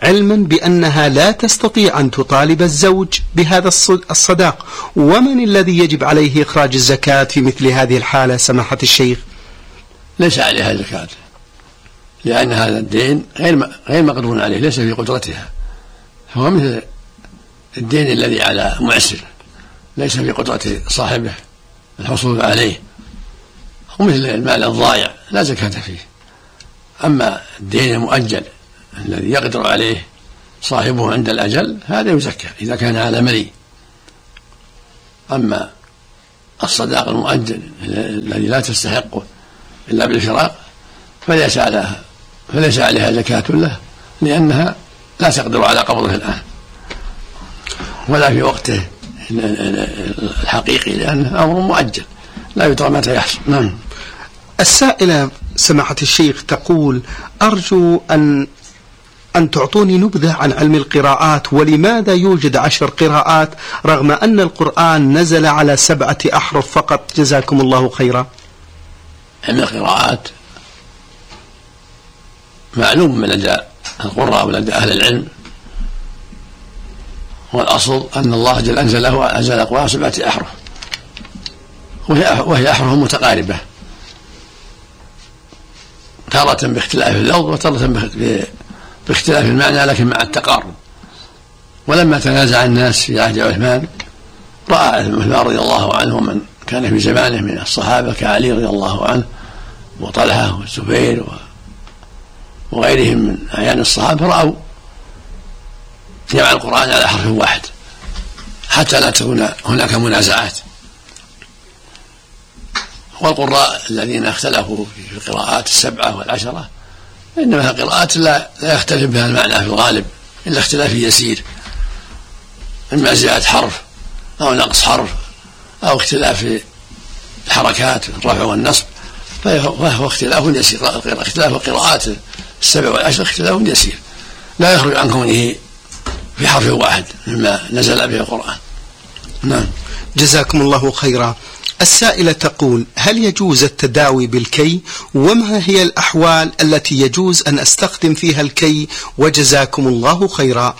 علما بأنها لا تستطيع أن تطالب الزوج بهذا الصداق، ومن الذي يجب عليه إخراج الزكاة في مثل هذه الحالة سماحة الشيخ؟ ليس عليها زكاة، لأن هذا الدين غير مقدور عليه، ليس في قدرتها، هو مثل الدين الذي على معسر ليس في قدرة صاحبه الحصول عليه، ومثل المال الضائع لا زكاة فيه. أما الدين المؤجل الذي يقدر عليه صاحبه عند الأجل هذا يزكى إذا كان على ملي. أما الصداق المؤجل الذي لا تستحقه إلا بالفراق فليس عليها زكاة له، لأنها لا تقدر على قبضه الآن ولا في وقته الحقيقي، لأنه أمر مؤجل لا يدرى متى يحصل. نعم. السائلة سماحة الشيخ تقول: أرجو أن تعطوني نبذة عن علم القراءات، ولماذا يوجد 10 قراءات رغم أن القرآن نزل على 7 أحرف فقط؟ جزاكم الله خيرا. علم القراءات معلوم من لدى القراء ولدى أهل العلم، والأصل أن الله جل أنزل القرآن 7 أحرف، وهي أحرف متقاربة، تارة باختلاف اللفظ وتارة باختلاف المعنى، لكن مع التقارب. ولما تنازع الناس في عهد عثمان رأى عثمان رضي الله عنه ومن كان في زمانه من الصحابة كعلي رضي الله عنه وطلحة والزبير وغيرهم من أعيان الصحابة، رأوا جمع القرآن على حرف واحد حتى لا تكون هناك منازعات. والقراء الذين اختلفوا في القراءات 7 و10 إنما قراءات لا يختلف بها المعنى في الغالب إلا اختلاف يسير، إما زيادة حرف أو نقص حرف أو اختلاف في الحركات الرفع والنصب، فهو اختلاف يسير. اختلاف القراءات 7 و10 اختلاف يسير لا يخرج عن كونه في حرف واحد مما نزل به القرآن. نعم. جزاكم الله خيرا. السائلة تقول: هل يجوز التداوي بالكي؟ وما هي الأحوال التي يجوز أن أستخدم فيها الكي؟ وجزاكم الله خيرا.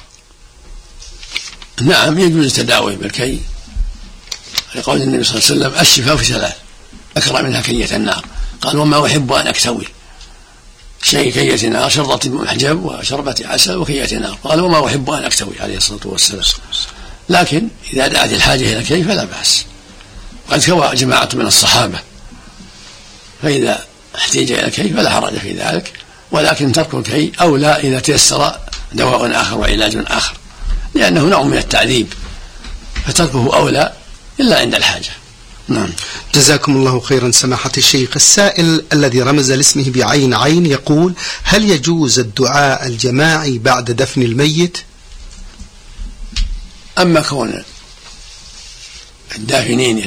نعم، يجوز التداوي بالكي لقول النبي صلى الله عليه وسلم: الشفاء في 3 أكره منها كية النار. قال: وما أحب أن أكتوي شيء كية نار، شربة محجب وشربة عسل وكية نار. قال: وما أحب أن أكتوي عليه الصلاة والسلام. لكن إذا دعت الحاجة إلى الكي فلا بأس، قد كوى جماعة من الصحابة، فإذا احتاج إلى الكي فلا حرج في ذلك، ولكن ترك الكي أولى إذا تيسر دواء آخر وعلاج آخر، لأنه نوع من التعذيب، فتركه أولى إلا عند الحاجة. نعم. جزاكم الله خيرا سماحة الشيخ. السائل الذي رمز لاسمه بعين عين يقول: هل يجوز الدعاء الجماعي بعد دفن الميت؟ أما كون الدافنين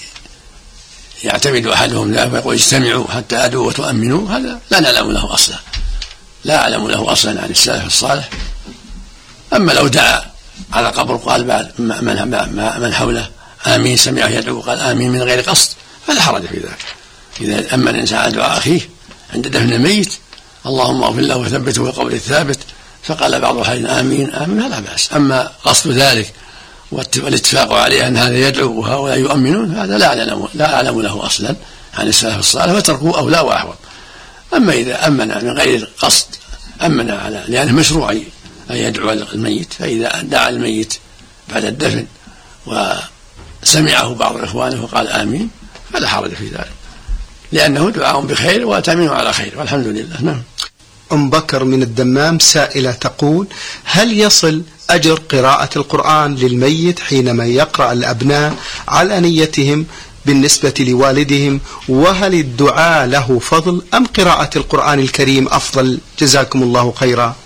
يعتمد أحدهم ذلك ويقول: اجتمعوا حتى أدوا وتؤمنوا، هذا لا نعلم له أصلا، لا أعلم له أصلا عن السلف الصالح. أما لو دعا على قبر قال بعد من حوله آمين، سمعه يدعو قال آمين من غير قصد، فلا حرج في ذلك. إذا أما الإنسان على دعاء أخيه عند دفن الميت: اللهم اغفر له وثبته في القبر الثابت، فقال بعض الحين آمين آمين، فلا بأس. أما قصد ذلك والاتفاق عليه أن هذا يدعو وهؤلاء يؤمنون، هذا لا أعلم له أصلا عن السلف الصالح، فتركوه أولى وأحوط. أما إذا أمن من غير قصد أمن على لأنه مشروع أن يدعو الميت، فإذا دعا الميت بعد الدفن وسمعه بعض إخوانه وقال آمين فلا حرج في ذلك، لأنه دعاء بخير وتأمين على خير، والحمد لله. نعم. أم بكر من الدمام سائلة تقول: هل يصل أجر قراءة القرآن للميت حينما يقرأ الأبناء على نيتهم بالنسبة لوالدهم؟ وهل الدعاء له فضل أم قراءة القرآن الكريم أفضل؟ جزاكم الله خيرا.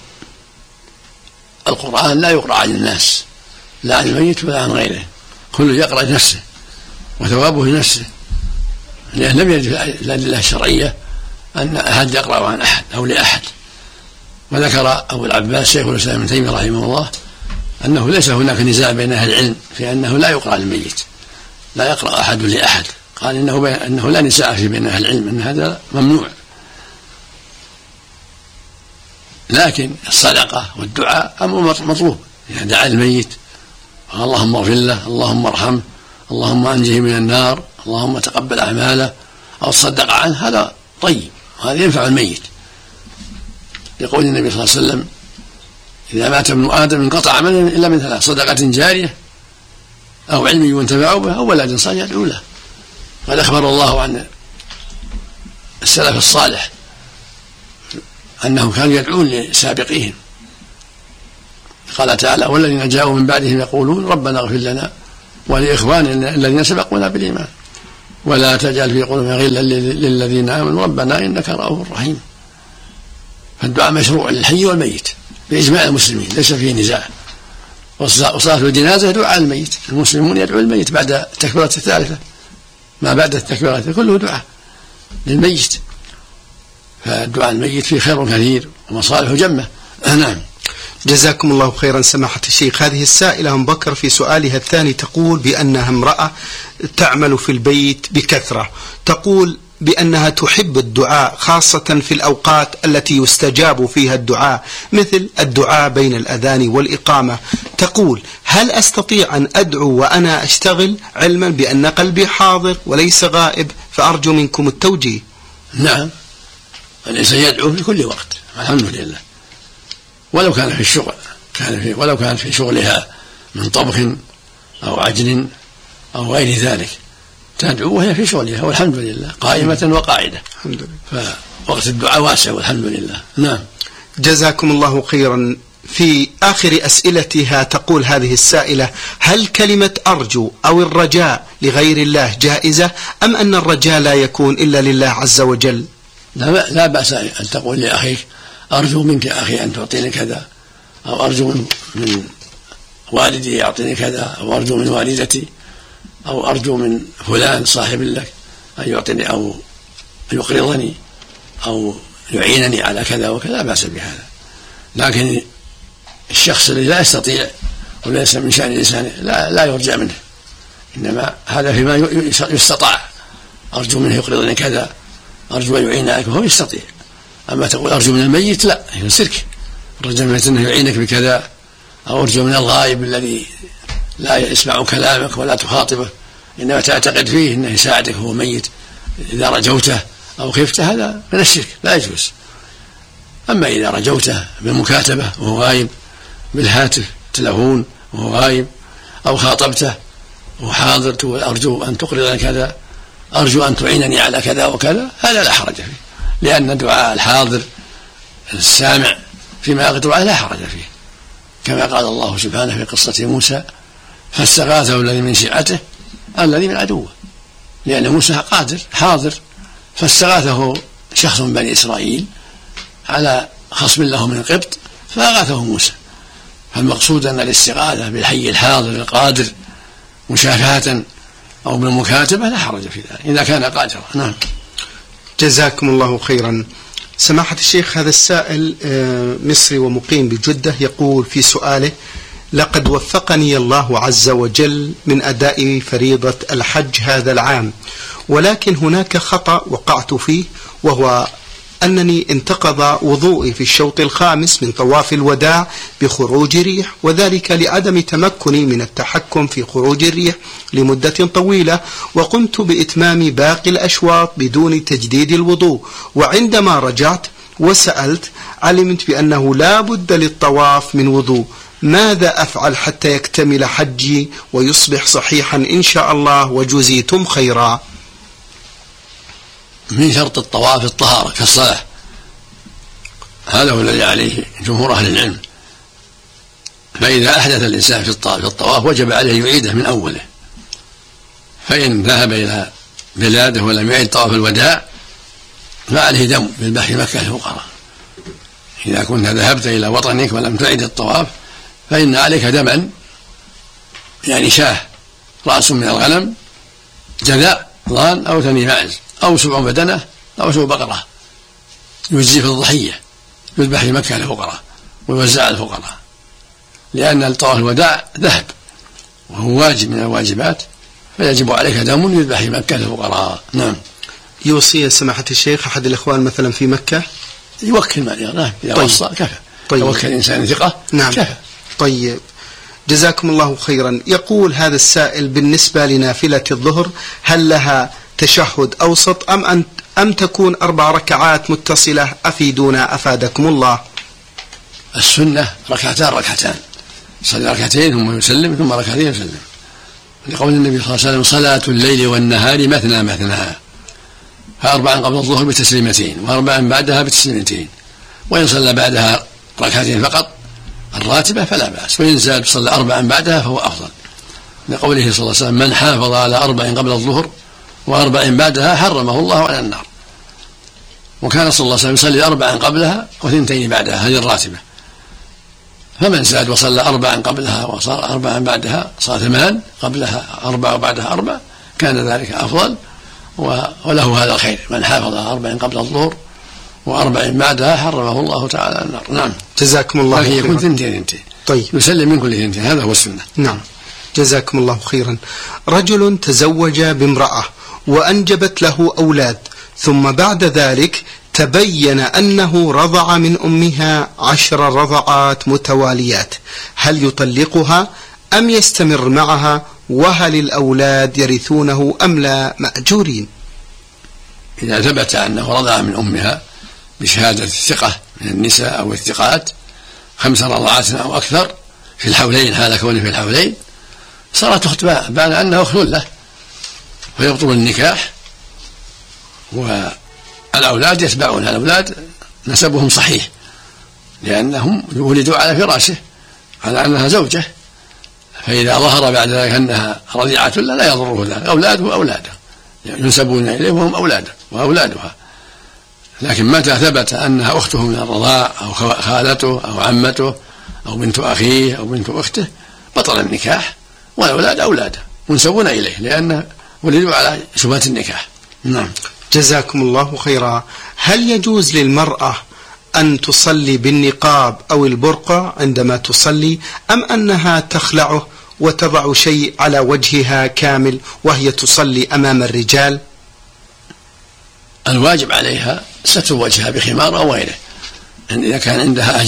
القرآن لا يقرأ عن الناس، لا عن الميت ولا عن غيره، كل يقرأ لنفسه وثوابه لنفسه، لأن لم يرد الأدلة الشرعية أن أحد يقرأ عن أحد أو لأحد. وذكر أبو العباس شيخ الإسلام ابن تيمية رحمه الله أنه ليس هناك نزاع بين أهل العلم في أنه لا يقرأ للميت، لا يقرأ أحد لأحد، قال إنه لا نزاع في بين أهل العلم أن هذا ممنوع. لكن الصدقة والدعاء أمر مطلوب. إذا دعا الميت اللهم اغفر له، اللهم ارحمه، اللهم أنجه من النار، اللهم تقبل أعماله، أو تصدق عنه، هذا طيب، وهذا ينفع الميت. يقول النبي صلى الله عليه وسلم: إذا مات ابن آدم انقطع عمله إلا من ثلاث: صدقة جارية، أو علم ينتفع به، أو ولد صالح يدعو له. قد أخبر الله عن السلف الصالح أنهم كانوا يدعون لسابقيهم. قال تعالى: والذين جاءوا من بعدهم يقولون ربنا اغفر لنا ولإخواننا الذين سبقونا بالإيمان ولا تجعل في قلوبنا غلا للذين آمنوا ربنا إنك رؤوف رحيم. فالدعاء مشروع للحي والميت بإجماع المسلمين، ليس فيه نزاع. وصلاة الجنازة دعاء الميت، المسلمون يدعو الميت بعد التكبيرة الثالثة، ما بعد التكبيرة كله دعاء للميت. فالدعاء الميت فيه خير كثير ومصالح جمة. نعم. جزاكم الله خيرا سماحة الشيخ. هذه السائلة أم بكر في سؤالها الثاني تقول بأنها امرأة تعمل في البيت بكثرة، تقول بأنها تحب الدعاء خاصة في الأوقات التي يستجاب فيها الدعاء، مثل الدعاء بين الأذان والإقامة. تقول: هل أستطيع أن أدعو وأنا أشتغل، علما بأن قلبي حاضر وليس غائب؟ فأرجو منكم التوجيه. نعم، الإنسان يدعو في كل وقت الحمد لله، ولو كان في الشغل، ولو كان في شغلها من طبخ أو عجن أو غير ذلك، تدعو وهي في شغلها والحمد لله، قائمة وقاعدة. الحمد لله. فوقت الدعاء واسع والحمد لله. نعم. جزاكم الله خيرا. في آخر أسئلتها تقول هذه السائلة: هل كلمة أرجو أو الرجاء لغير الله جائزة، أم أن الرجاء لا يكون إلا لله عز وجل؟ لا بأس أن تقول لأخيك: أرجو منك أخي أن تعطيني كذا، أو أرجو من والدي يعطيني كذا، أو أرجو من والدتي، أو أرجو من فلان صاحب لك أن يعطيني أو يقرضني أو يعينني على كذا وكذا، لا بأس بهذا. لكن الشخص الذي لا يستطيع وليس من شأن لسانه لا يرجع منه، إنما هذا فيما يستطاع. أرجو منه يقرضني كذا، أرجو أن يعينك، وهو يستطيع. أما تقول أرجو من الميت، لا، ينسرك. الرجل من أنه يعينك بكذا، أو أرجو من الغائب الذي لا يسمع كلامك ولا تخاطبه، إنما تعتقد فيه أنه يساعدك وهو ميت، إذا رجوته أو خفته، هذا من الشرك لا يجوز. أما إذا رجوته بالمكاتبة وهو غايب، بالهاتف تلفون وهو غايب، أو خاطبته وهو حاضر تقول أرجو أن تقرضني كذا، أرجو أن تعينني على كذا وكذا، هذا لا حرج فيه، لأن دعاء الحاضر السامع فيما يقدر عليه لا حرج فيه، كما قال الله سبحانه في قصة موسى: فاستغاثه الذي من شيعته الذي من عدوه، لأن موسى قادر حاضر، فاستغاثه شخص من بني إسرائيل على خصم له من القبط فأغاثه موسى. فالمقصود أن الاستغاثة بالحي الحاضر القادر مشافهة أو بالمكاتبة لا حرج في ذلك إذا كان قادرا. نعم. جزاكم الله خيرا. سماحة الشيخ، هذا السائل مصري ومقيم بجدة يقول في سؤاله: لقد وفقني الله عز وجل من أداء فريضة الحج هذا العام، ولكن هناك خطأ وقعت فيه، وهو أنني انتقض وضوئي في الشوط الخامس من طواف الوداع بخروج ريح، وذلك لعدم تمكني من التحكم في خروج الريح لمدة طويلة، وقمت بإتمام باقي الأشواط بدون تجديد الوضوء. وعندما رجعت وسألت علمت بأنه لا بد للطواف من وضوء. ماذا أفعل حتى يكتمل حجي ويصبح صحيحا إن شاء الله، وجزيتم خيرا؟ من شرط الطواف الطهارة كالصلاة، هذا هو الذي عليه جمهور أهل العلم. فإذا أحدث الإنسان في الطواف وجب عليه يعيده من أوله، فإن ذهب إلى بلاده ولم يعد طواف الوداع فعليه دم بالبحر مكة الفقراء. إذا كنت ذهبت إلى وطنك ولم تعد الطواف فإن عليك دما، يعني شاه، رأس من الغنم، جذاء ضان أو ثني معز أو 7 بدنة أو 7 بقرة، يجزي في الضحية يذبح في مكة للفقراء ويوزع على الفقراء، لأن طواف الوداع ذهب وهو واجب من الواجبات، فيجب عليك دم يذبح في مكة للفقراء. نعم. يوصي سماحة الشيخ أحد الإخوان مثلا في مكة يوكل من يراه إذا طيب. وصى كفى. طيب. يوكل إنسان ثقة نعم. كفى. طيب، جزاكم الله خيرا. يقول هذا السائل: بالنسبة لنافلة الظهر هل لها تشهد أوسط أم تكون 4 ركعات متصلة؟ أفيدونا أفادكم الله. السنة ركعتان، صلى ركعتين ثم يسلم ثم ركعتين يسلم، لقول النبي صلى الله عليه وسلم: صلاة الليل والنهار مثنى مثنى، ف4 قبل الظهر بتسليمتين و4 بعدها بتسليمتين، وإن صلى بعدها ركعتين فقط الراتبة فلا بأس، وإن زاد صلى 4 بعدها فهو أفضل، لقوله صلى الله عليه وسلم: من حافظ على 4 قبل الظهر و4 بعدها حرمه الله على النار. وكان صلى الله عليه وسلم يصلي 4 قبلها و2 بعدها، هذه الراتبة، فمن زاد وصلى 4 قبلها وصار 4 بعدها صار 8 قبلها 4 وبعدها 4 كان ذلك أفضل وله هذا الخير. من حافظ على 4 قبل الظهر و4 بعدها حرمه الله تعالى النار. نعم. جزاكم الله خيرا. يكون 2. طيب، يسلم من كل 2، هذا هو السنة. نعم. جزاكم الله خيرا. رجل تزوج بامرأة وأنجبت له أولاد، ثم بعد ذلك تبين أنه رضع من أمها 10 رضعات متواليات، هل يطلقها أم يستمر معها؟ وهل الأولاد يرثونه أم لا مأجورين؟ إذا ثبت أنه رضع من أمها بشهادة الثقة من النساء أو الثقات 5 رضعات أو أكثر في الحولين، هذا كونه في الحولين، صارت أخت بان أنها أخت له، فيبطل النكاح، والأولاد يتبعون. الأولاد نسبهم صحيح لأنهم ولدوا على فراشه على أنها زوجة، فإذا ظهر بعد ذلك أنها رضيعة لا يضره ذلك، أولاده ينسبون إليه وهم أولاده وأولادها. لكن متى ثبت أنها أخته من الرضاع أو خالته أو عمته أو بنت أخيه أو بنت أخته بطل النكاح، والأولاد أولاده منسبون إليه لأن ولدوا على شبهة النكاح. نعم. جزاكم الله خيرا. هل يجوز للمرأة أن تصلي بالنقاب أو البرقع عندما تصلي، أم أنها تخلعه وتضع شيء على وجهها كامل وهي تصلي أمام الرجال؟ الواجب عليها ستر وجهها بخمار أو غيره، إن إذا كان عندها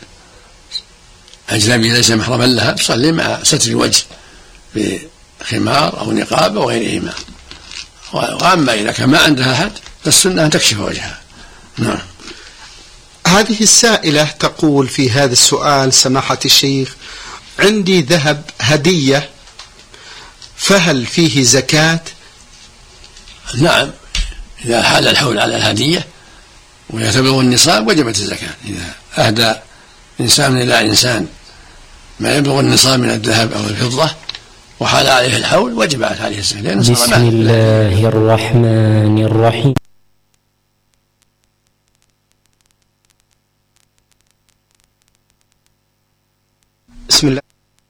أجنبي ليس محرما لها تصلي مع ستر الوجه بخمار أو نقاب أو غيرهما. وأما إذا كان ما عندها أحد فالسنة أن تكشف وجهها. نعم. هذه السائلة تقول في هذا السؤال: سماحة الشيخ، عندي ذهب هدية، فهل فيه زكاة؟ نعم، إذا حال الحول على الهدية ويتبلغ النصاب وجبت الزكاة. إذا أهدى إنسان إلى إنسان ما يبلغ النصاب من الذهب أو الفضة وحال عليه الحول وجبت عليه الزكاة. بسم الله الرحمن الرحيم. بسم الله.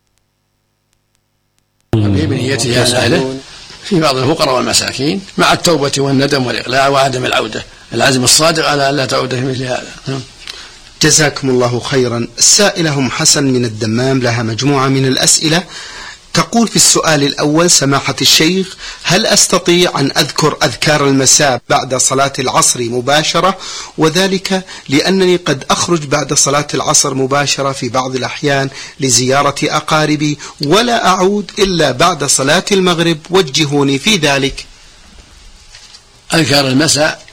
بنيته سهلة في بعض الفقراء والمساكين مع التوبة والندم والإقلاع وعدم العودة، العزم الصادق على أن لا تعود في مثل هذا. جزاكم الله خيرا. السائلة أم حسن من الدمام لها مجموعة من الأسئلة. تقول في السؤال الأول: سماحة الشيخ، هل أستطيع أن أذكر أذكار المساء بعد صلاة العصر مباشرة؟ وذلك لأنني قد أخرج بعد صلاة العصر مباشرة في بعض الأحيان لزيارة أقاربي ولا أعود إلا بعد صلاة المغرب، وجهوني في ذلك. أذكار المساء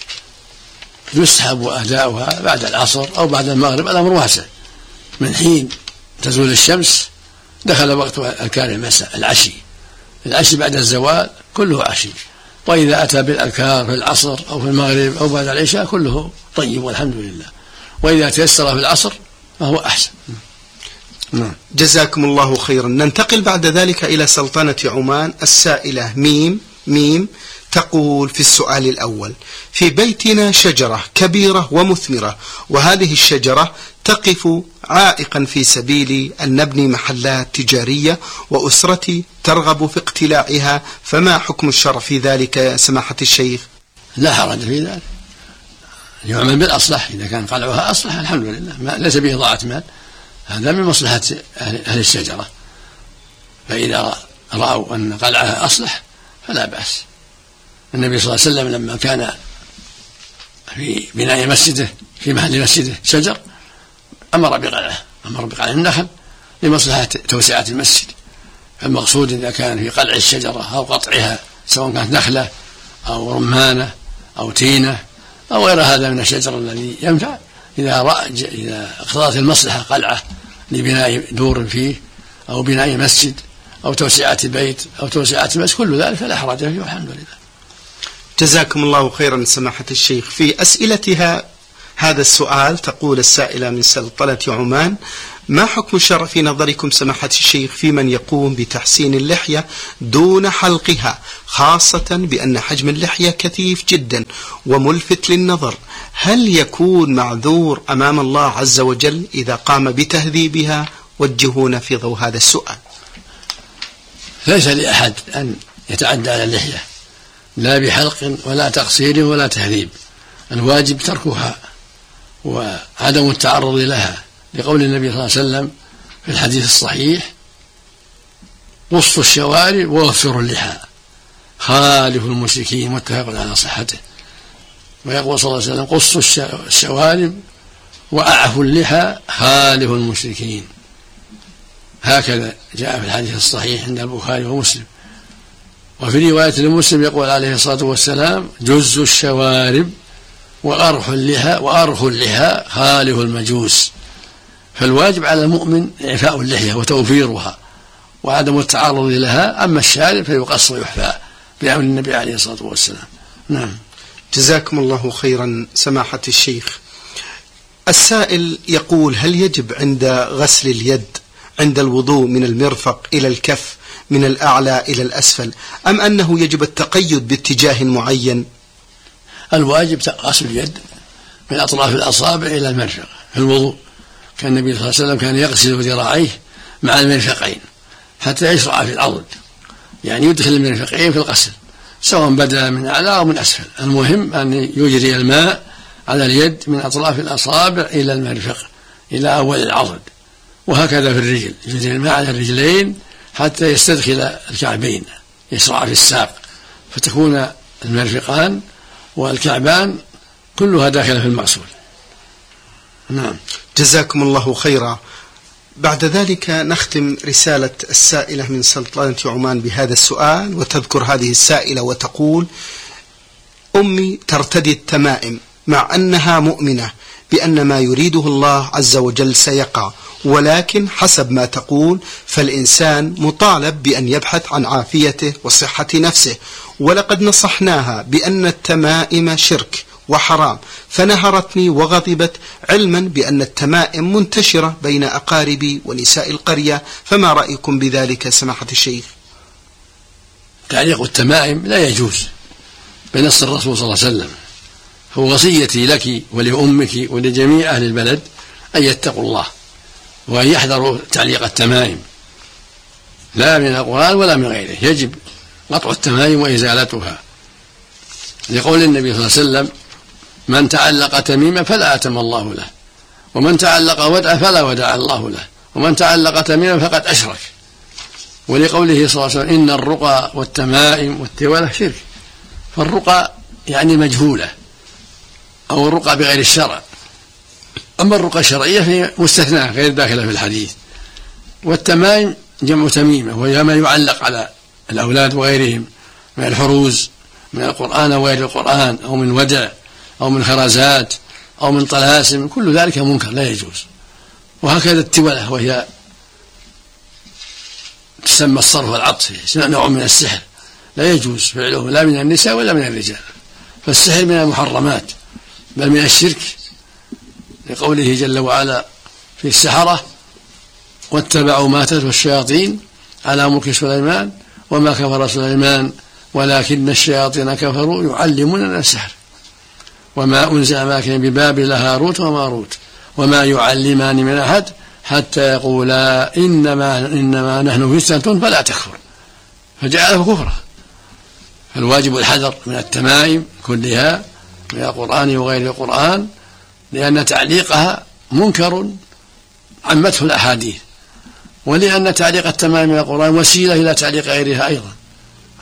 يسحب أداؤها بعد العصر أو بعد المغرب، الأمر واسع، من حين تزول الشمس دخل وقت أذكار المساء. العشي بعد الزوال كله عشي، وإذا أتى بالأذكار في العصر أو في المغرب أو بعد العشاء كله طيب والحمد لله، وإذا تيسر في العصر فهو أحسن. جزاكم الله خيرا. ننتقل بعد ذلك إلى سلطنة عمان. السائلة ميم تقول في السؤال الأول: في بيتنا شجرة كبيرة ومثمرة، وهذه الشجرة تقف عائقا في سبيل أن نبني محلات تجارية، وأسرتي ترغب في اقتلاعها، فما حكم الشرع في ذلك يا سماحة الشيخ؟ لا حرج في ذلك، يعمل بالأصلح، إذا كان قلعها أصلح الحمد لله، ليس به ضاعة مال، هذا من مصلحة أهل الشجرة، فإذا رأوا أن قلعها أصلح فلا بأس. النبي صلى الله عليه وسلم لما كان في بناء مسجده في محل مسجده شجر أمر بقلع النخل لمصلحة توسعة المسجد. المقصود إذا كان في قلع الشجرة أو قطعها سواء كانت نخلة أو رمانة أو تينة أو غير هذا من الشجر الذي ينفع، إذا اقتضت المصلحة قلعه لبناء دور فيه أو بناء مسجد أو توسعة البيت أو توسعة المسجد، كل ذلك لا حرج فيه والحمد لله. جزاكم الله خيرا سماحة الشيخ. في أسئلتها هذا السؤال تقول السائلة من سلطنة عمان: ما حكم الشرع في نظركم سماحة الشيخ في من يقوم بتحسين اللحية دون حلقها، خاصة بأن حجم اللحية كثيف جدا وملفت للنظر؟ هل يكون معذور أمام الله عز وجل إذا قام بتهذيبها؟ وجهونا في ضوء هذا السؤال. ليس لأحد أن يتعدى على اللحية لا بحلق ولا تقصير ولا تهذيب، الواجب تركها وعدم التعرض لها، لقول النبي صلى الله عليه وسلم في الحديث الصحيح: قصوا الشوارب ووفروا اللحى خالفوا المشركين، متفق على صحته. ويقول صلى الله عليه وسلم: قصوا الشوارب وأعفوا اللحى خالفوا المشركين. هكذا جاء في الحديث الصحيح عند البخاري ومسلم. وفي رواية لمسلم يقول عليه الصلاة والسلام: جزوا الشوارب وأرخوا اللحى خالفوا المجوس. فالواجب على المؤمن إعفاء اللحية وتوفيرها وعدم التعرض لها، أما الشارب فيقص ويحفى بأمر النبي عليه الصلاة والسلام. نعم. جزاكم الله خيرا سماحة الشيخ. السائل يقول: هل يجب عند غسل اليد عند الوضوء من المرفق إلى الكف من الأعلى إلى الأسفل، أم أنه يجب التقيد باتجاه معين؟ الواجب غسل اليد من أطراف الأصابع إلى المرفق في الوضوء. كان النبي صلى الله عليه وسلم كان يغسل ذراعيه مع المرفقين حتى يشرع في العضد، يعني يدخل المرفقين في الغسل سواء بدأ من أعلى أو من أسفل، المهم أن يجري الماء على اليد من أطراف الأصابع إلى المرفق إلى أول العضد، وهكذا في الرجل يجري الماء على الرجلين حتى يستدخل الكعبين، يشرع في الساق، فتكون المرفقان والكعبان كلها داخلة في المغسول. نعم. جزاكم الله خيرا. بعد ذلك نختم رسالة السائلة من سلطنة عمان بهذا السؤال، وتذكر هذه السائلة وتقول: أمي ترتدي التمائم مع أنها مؤمنة بأن ما يريده الله عز وجل سيقع، ولكن حسب ما تقول فالإنسان مطالب بأن يبحث عن عافيته وصحة نفسه، ولقد نصحناها بأن التمائم شرك وحرام، فنهرتني وغضبت علما بأن التمائم منتشرة بين أقاربي ونساء القرية، فما رأيكم بذلك سماحة الشيخ؟ تعليق التمائم لا يجوز بنص الرسول صلى الله عليه وسلم، هو وصيتي لك ولأمك ولجميع أهل البلد أن يتقوا الله وأن يحذروا تعليق التمائم، لا من القرآن ولا من غيره، يجب قطع التمائم وإزالتها، لقول النبي صلى الله عليه وسلم: من تعلق تميما فلا أتم الله له، ومن تعلق ودعا فلا ودع الله له، ومن تعلق تميما فقد أشرك. ولقوله صلى الله عليه وسلم: إن الرقى والتمائم والتولة شرك. فالرقى يعني مجهولة أو الرقى بغير الشرع، أما الرقى الشرعية فهي مستثناة غير داخلة في الحديث. والتمائم جمع تميمة، وهي ما يعلق على الأولاد وغيرهم من الحروز من القرآن وغير القرآن، أو من ودع أو من خرزات أو من طلاسم، كل ذلك منكر لا يجوز. وهكذا التولة، وهي تسمى الصرف والعطف، نوع من السحر لا يجوز فعله لا من النساء ولا من الرجال، فالسحر من المحرمات بل من الشرك، لقوله جل وعلا في السحرة: واتبعوا ما تتلو الشياطين على ملك سليمان وما كفر سليمان ولكن الشياطين كفروا يعلمون السحر وما أنزل ما كان ببابل هاروت وماروت وما يعلمان من أحد حتى يقولا إنما نحن فتنة فلا تكفر، فجعله كفرا. فالواجب الحذر من التمائم كلها من القرآن وغير القرآن، لأن تعليقها منكر عمته الأحاديث، ولأن تعليق التمائم من القرآن وسيلة إلى تعليق غيرها أيضا.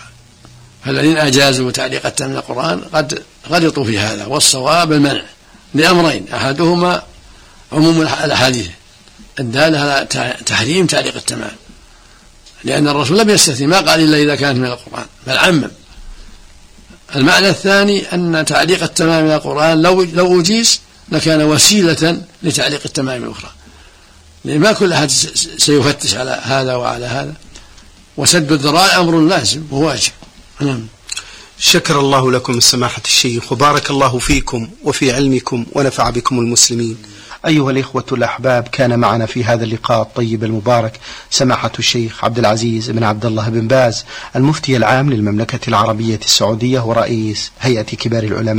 فالذين أجازوا تعليق التمائم من القرآن قد غلطوا في هذا، والصواب المنع لأمرين: أحدهما عموم الأحاديث الدالة على تحريم تعليق التمام، لأن الرسول لم يستثني، ما قال إلا إذا كانت من القرآن، بل عمم. المعنى الثاني أن تعليق التمام من القرآن لو أجيز لكان وسيلة لتعليق التمام الأخرى، لأن ما كل أحد سيفتش على هذا وعلى هذا، وسد الذرائع أمر لازم وواجب. شكر الله لكم سماحة الشيخ، وبارك الله فيكم وفي علمكم ونفع بكم المسلمين. أيها الإخوة الأحباب، كان معنا في هذا اللقاء الطيب المبارك سماحة الشيخ عبد العزيز بن عبد الله بن باز، المفتي العام للمملكة العربية السعودية ورئيس هيئة كبار العلماء.